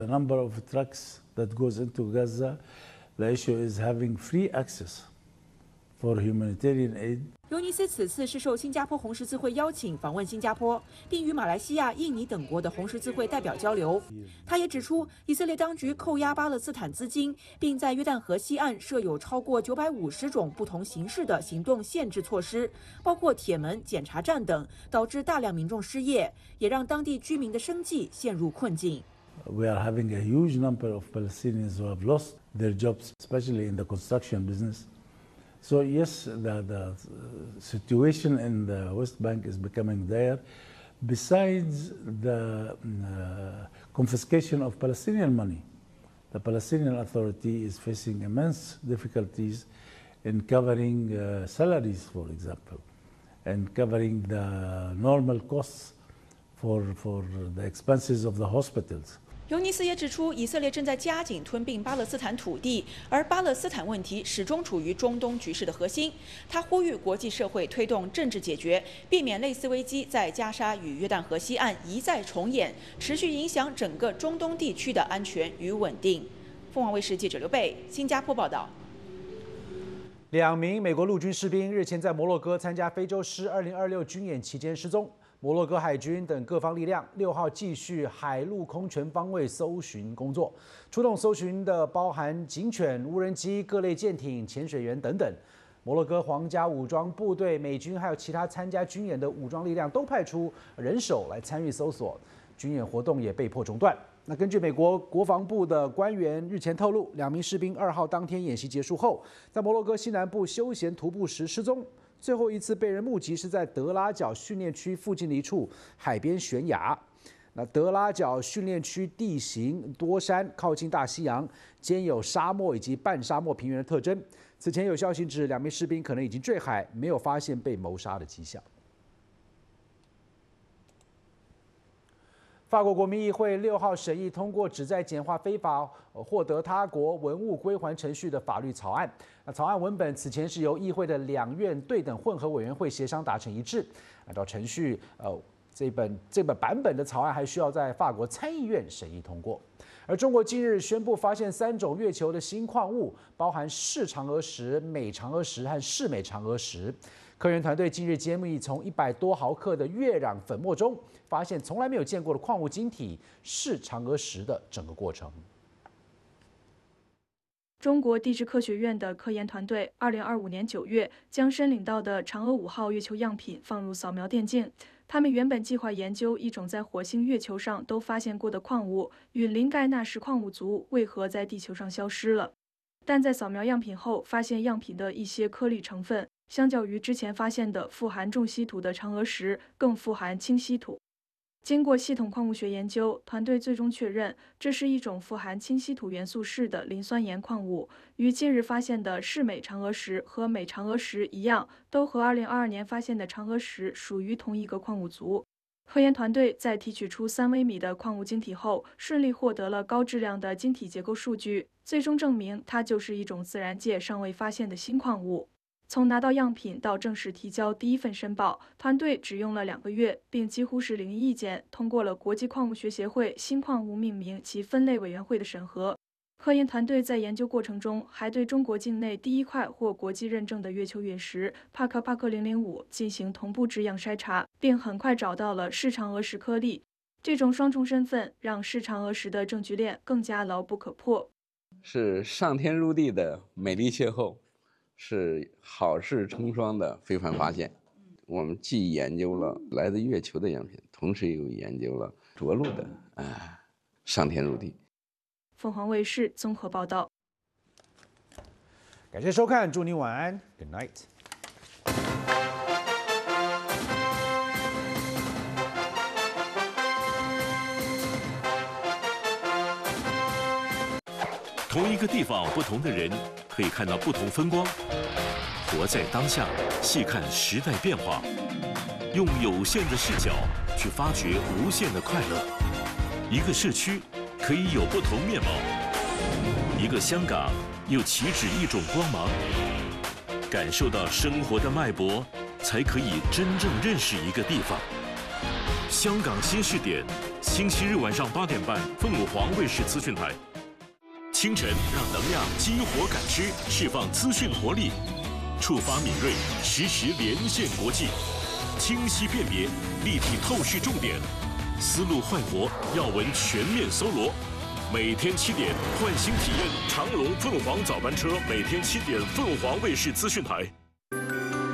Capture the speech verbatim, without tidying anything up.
The number of trucks that goes into Gaza, the issue is having free access for humanitarian aid. 尤尼斯此次是受新加坡红十字会邀请访问新加坡，并与马来西亚、印尼等国的红十字会代表交流。他也指出，以色列当局扣押巴勒斯坦资金，并在约旦河西岸设有超过九百五十种不同形式的行动限制措施，包括铁门、检查站等，导致大量民众失业，也让当地居民的生计陷入困境。 We are having a huge number of Palestinians who have lost their jobs, especially in the construction business. So yes, the, the situation in the West Bank is becoming dire. Besides the uh, confiscation of Palestinian money, the Palestinian Authority is facing immense difficulties in covering uh, salaries, for example, and covering the normal costs for, for the expenses of the hospitals. 尤尼斯也指出，以色列正在加紧吞并巴勒斯坦土地，而巴勒斯坦问题始终处于中东局势的核心。他呼吁国际社会推动政治解决，避免类似危机在加沙与约旦河西岸一再重演，持续影响整个中东地区的安全与稳定。凤凰卫视记者刘贝，新加坡报道。 两名美国陆军士兵日前在摩洛哥参加非洲狮二零二六军演期间失踪。 摩洛哥海军等各方力量六号继续海陆空全方位搜寻工作，出动搜寻的包含警犬、无人机、各类舰艇、潜水员等等。摩洛哥皇家武装部队、美军还有其他参加军演的武装力量都派出人手来参与搜索，军演活动也被迫中断。那根据美国国防部的官员日前透露，两名士兵二号当天演习结束后，在摩洛哥西南部休闲徒步时失踪。 最后一次被人目击是在德拉角训练区附近的一处海边悬崖。那德拉角训练区地形多山，靠近大西洋，兼有沙漠以及半沙漠平原的特征。此前有消息指，两名士兵可能已经坠海，没有发现被谋杀的迹象。 法国国民议会六号审议通过旨在简化非法获得他国文物归还程序的法律草案。那草案文本此前是由议会的两院对等混合委员会协商达成一致。按照程序，呃，这本这本版本的草案还需要在法国参议院审议通过。而中国近日宣布发现三种月球的新矿物，包含视嫦娥石、美嫦娥石和视美嫦娥石。 科研团队近日揭秘，从一百多毫克的月壤粉末中，发现从来没有见过的矿物晶体视嫦娥石的整个过程。 中国地质科学院的科研团队，二零二五年九月将申领到的嫦娥五号月球样品放入扫描电镜。他们原本计划研究一种在火星、月球上都发现过的矿物——陨磷钙钠石矿物族为何在地球上消失了。但在扫描样品后，发现样品的一些颗粒成分。 相较于之前发现的富含重稀土的嫦娥石，更富含轻稀土。经过系统矿物学研究，团队最终确认这是一种富含轻稀土元素铯的磷酸盐矿物，与近日发现的视美嫦娥石和美嫦娥石一样，都和二零二二年发现的嫦娥石属于同一个矿物族。科研团队在提取出三微米的矿物晶体后，顺利获得了高质量的晶体结构数据，最终证明它就是一种自然界尚未发现的新矿物。 从拿到样品到正式提交第一份申报，团队只用了两个月，并几乎是零意见通过了国际矿物学协会新矿物命名及分类委员会的审核。科研团队在研究过程中，还对中国境内第一块获国际认证的月球陨石帕克帕克零零五进行同步质样筛查，并很快找到了视嫦娥石颗粒。这种双重身份让视嫦娥石的证据链更加牢不可破。 是上天入地的美丽邂逅。 是好事成双的非凡发现。我们既研究了来自月球的样品，同时又研究了着陆的啊、呃，上天入地。 凤凰卫视综合报道。 感谢收看，祝您晚安 ，Good night。 同一个地方，不同的人，可以看到不同风光。活在当下，细看时代变化，用有限的视角去发掘无限的快乐。一个社区可以有不同面貌，一个香港又岂止一种光芒？感受到生活的脉搏，才可以真正认识一个地方。 香港新视点，星期日晚上八点半，凤凰卫视资讯台。清晨让能量激活感知，释放资讯活力，触发敏锐，实时连线国际，清晰辨别，立体透视重点，思路焕活，要闻全面搜罗。每天七点，唤醒体验长龙凤凰早班车，每天七点，凤凰卫视资讯台。